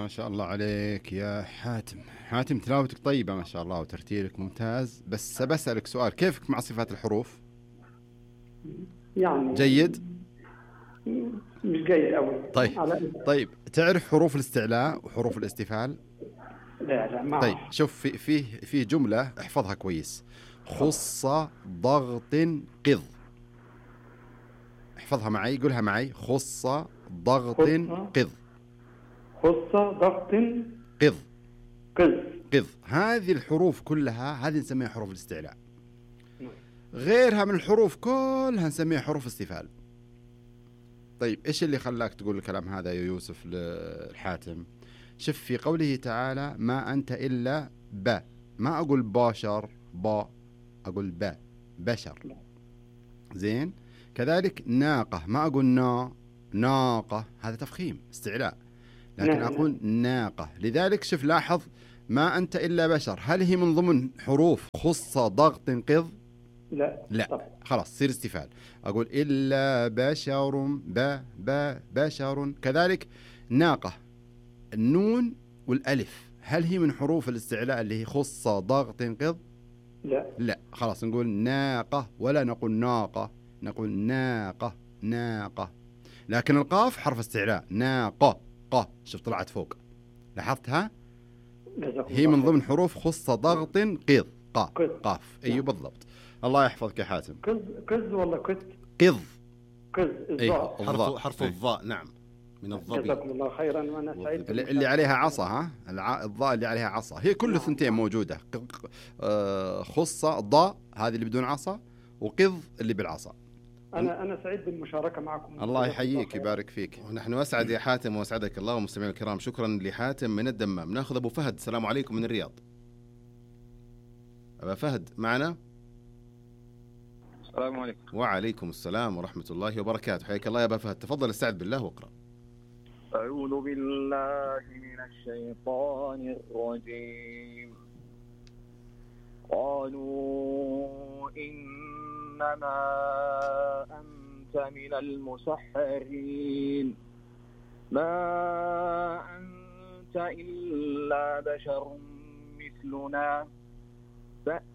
ما شاء الله عليك يا حاتم. حاتم تلاوتك طيبة ما شاء الله وترتيلك ممتاز، بس بسألك سؤال، كيفك مع صفات الحروف؟ يعني جيد؟ مش جيد أوي. طيب. طيب تعرف حروف الاستعلاء وحروف الاستفهال؟ لا ما طيب أعرف. شوف، في جملة احفظها كويس. تفضل. خص ضغط قض. احفظها معي، قولها معي. خص ضغط خصة قض. ضغط قض. قز. قض. هذه الحروف كلها هذه نسميها حروف الاستعلاء. نعم. غيرها من الحروف كلها نسميها حروف استفهال. طيب ايش اللي خلاك تقول الكلام هذا يا يوسف للحاتم؟ شوف في قوله تعالى ما أنت إلا ما أقول باشر أقول بشر. زين. كذلك ناقة ما أقول ناقة، هذا تفخيم استعلاء، لكن نعم. أقول ناقة. لذلك شوف لاحظ، ما أنت إلا بشر، هل هي من ضمن حروف خص ضغط قض؟ لا طب. خلاص تصير استفهال. أقول إلا بشر بشر. كذلك ناقة، النون والألف هل هي من حروف الاستعلاء اللي هي خص ضغط قض؟ لا خلاص نقول ناقة ولا نقول ناقة، نقول ناقة. لكن القاف حرف استعلاء، ناقة شوف طلعت فوق، لاحظتها؟ هي من ضمن حروف خص ضغط قض. قاف. أيوه بالضبط. الله يحفظك يا حاتم. قز ولا قط؟ قض. الظاء. حرف الظاء. نعم من الظبي. جزاكم الله خيرا وانا سعيد. اللي عليها عصا، ها الضاء اللي عليها عصا، هي كل ثنتين موجودة. خص ضاء هذه اللي بدون عصا، وقض اللي بالعصا. أنا سعيد بالمشاركة معكم. الله يحييك يبارك فيك. ونحن أسعد يا حاتم وأسعدك الله. ومستمعين الكرام شكرا لحاتم من الدمام. ناخذ أبو فهد. السلام عليكم من الرياض. أبا فهد معنا؟ السلام عليكم. وعليكم السلام ورحمة الله وبركاته. حياك الله يا أبا فهد. تفضل استعد بالله واقرأ. أعوذ بالله من الشيطان الرجيم. قالوا إنما أنت من المسحرين ما أنت إلا بشر مثلنا